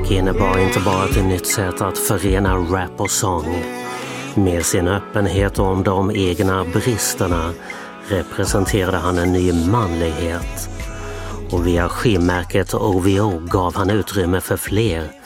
Musik innebar inte bara ett nytt sätt att förena rap och sång. Med sin öppenhet om de egna bristerna representerade han en ny manlighet. Och via skivmärket OVO gav han utrymme för fler